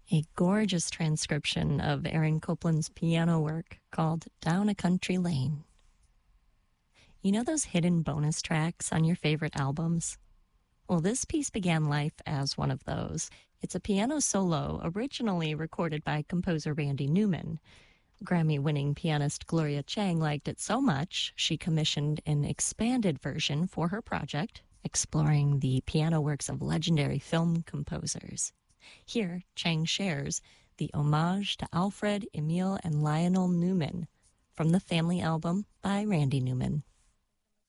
A gorgeous transcription of Aaron Copland's piano work called Down a Country Lane. You know those hidden bonus tracks on your favorite albums? Well, this piece began life as one of those. It's a piano solo originally recorded by composer Randy Newman. Grammy-winning pianist Gloria Chang liked it so much, she commissioned an expanded version for her project, exploring the piano works of legendary film composers. Here, Chang shares the homage to Alfred, Emil, and Lionel Newman from the Family album by Randy Newman.